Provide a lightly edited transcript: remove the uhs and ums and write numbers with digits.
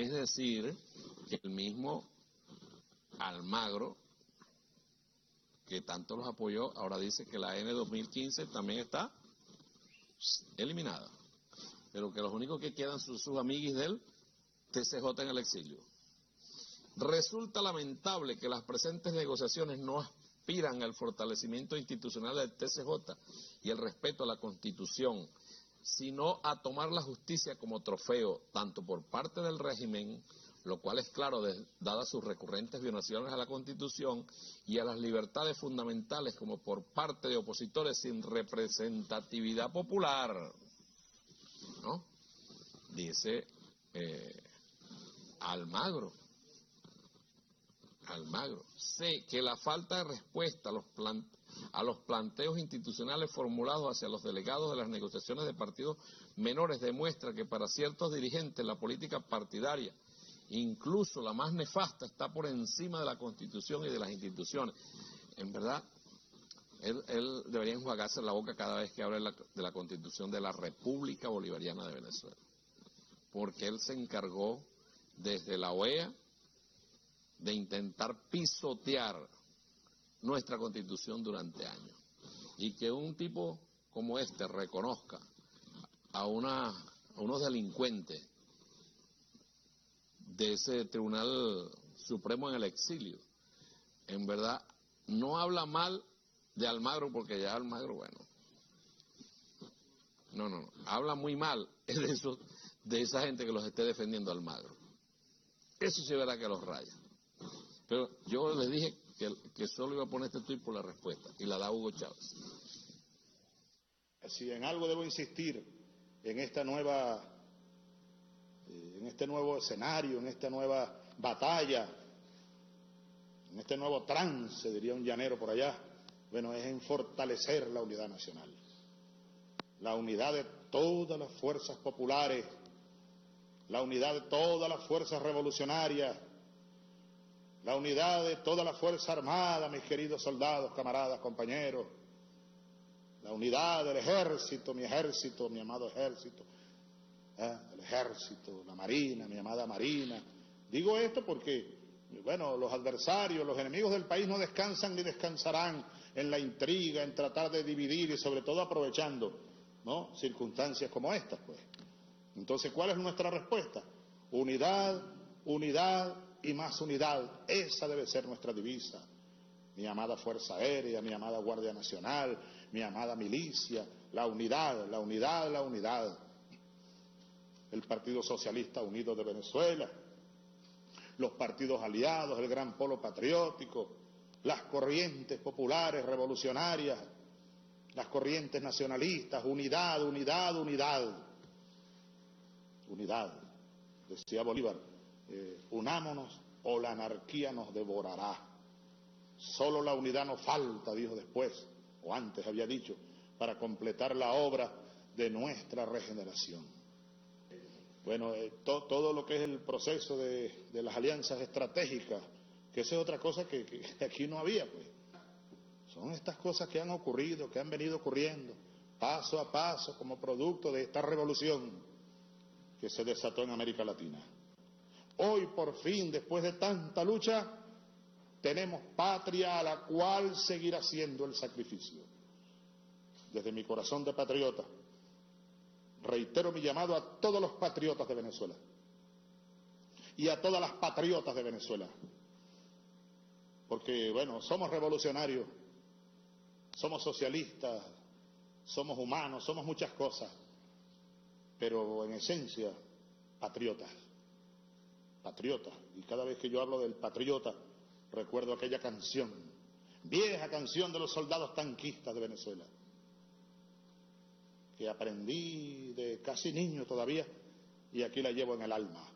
Es decir, que el mismo Almagro, que tanto los apoyó, ahora dice que la N 2015 también está eliminada, pero que los únicos que quedan son sus amiguis del TCJ en el exilio. Resulta lamentable que las presentes negociaciones no aspiran al fortalecimiento institucional del TCJ y el respeto a la Constitución, sino a tomar la justicia como trofeo, tanto por parte del régimen, lo cual es claro, dadas sus recurrentes violaciones a la Constitución y a las libertades fundamentales, como por parte de opositores sin representatividad popular, ¿no? Dice Almagro. Sé que la falta de respuesta a los planteos institucionales formulados hacia los delegados de las negociaciones de partidos menores demuestra que para ciertos dirigentes la política partidaria, incluso la más nefasta, está por encima de la Constitución y de las instituciones. En verdad, él debería enjuagarse la boca cada vez que habla de la Constitución de la República Bolivariana de Venezuela, porque él se encargó desde la OEA de intentar pisotear nuestra Constitución durante años. Y que un tipo como este reconozca a unos delincuentes de ese Tribunal Supremo en el exilio, en verdad no habla mal de Almagro, porque ya Almagro, bueno, no, habla muy mal de esa gente que los esté defendiendo a Almagro. Eso sí verá que los raya. Pero yo les dije que solo iba a poner este tuit por la respuesta, y la da Hugo Chávez. Si en algo debo insistir en este nuevo escenario, en esta nueva batalla, en este nuevo trance, diría un llanero por allá, bueno, es en fortalecer la unidad nacional, la unidad de todas las fuerzas populares, la unidad de todas las fuerzas revolucionarias, la unidad de toda la fuerza armada, mis queridos soldados, camaradas, compañeros, la unidad del ejército, mi amado ejército, el ejército, la marina, mi amada marina. Digo esto porque, bueno, los adversarios, los enemigos del país no descansan ni descansarán en la intriga, en tratar de dividir y sobre todo aprovechando, ¿no?, circunstancias como estas, pues. Entonces, ¿cuál es nuestra respuesta? Unidad, unidad y más unidad. Esa debe ser nuestra divisa. Mi amada Fuerza Aérea, mi amada Guardia Nacional, mi amada milicia, la unidad, la unidad, la unidad. El Partido Socialista Unido de Venezuela, los partidos aliados, el Gran Polo Patriótico, las corrientes populares revolucionarias, las corrientes nacionalistas, unidad, unidad, unidad. Unidad. Decía Bolívar, unámonos o la anarquía nos devorará. Solo la unidad nos falta, dijo después, o antes había dicho, para completar la obra de nuestra regeneración. Bueno, todo lo que es el proceso de las alianzas estratégicas, que esa es otra cosa que aquí no había, pues. Son estas cosas que han ocurrido, que han venido ocurriendo, paso a paso, como producto de esta revolución que se desató en América Latina. Hoy, por fin, después de tanta lucha, tenemos patria a la cual seguir haciendo el sacrificio. Desde mi corazón de patriota, reitero mi llamado a todos los patriotas de Venezuela y a todas las patriotas de Venezuela, porque, bueno, somos revolucionarios, somos socialistas, somos humanos, somos muchas cosas, pero en esencia, patriotas. Y cada vez que yo hablo del patriota, recuerdo aquella canción, vieja canción de los soldados tanquistas de Venezuela, que aprendí de casi niño todavía, y aquí la llevo en el alma.